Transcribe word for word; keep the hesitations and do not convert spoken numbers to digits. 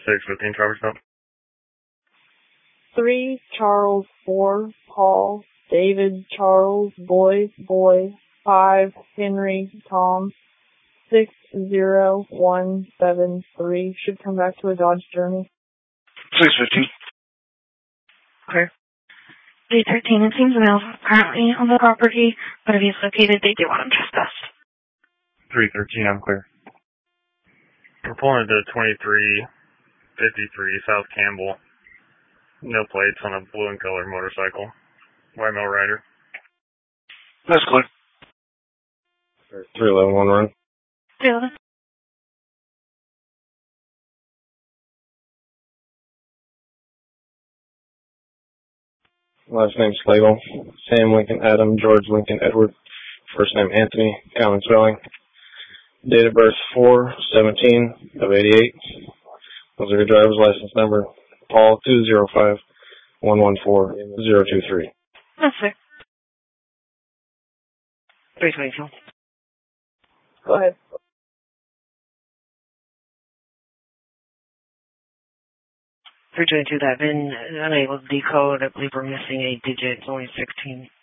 six fifteen Traverse Stop. three Charles four Paul David Charles Boy Boy five Henry Tom six zero one seven three. Should come back to a Dodge Journey. six fifteen. Okay. three thirteen, it seems the males are currently on the property, but if he's located, they do want to trespass. three thirteen, I'm clear. We're pulling into twenty-three fifty-three South Campbell. No plates on a blue and color motorcycle. White male rider. That's clear. three eleven, one run. three eleven. Last name Slagle. Sam Lincoln Adam, George Lincoln Edward. First name Anthony, common spelling. Date of birth four seventeen of eighty-eight. Missouri driver's license number Paul two zero five one one four zero two three. That's it. three twenty-two. Go ahead. three twenty-two, that been unable to decode. I believe we're missing a digit. It's only sixteen.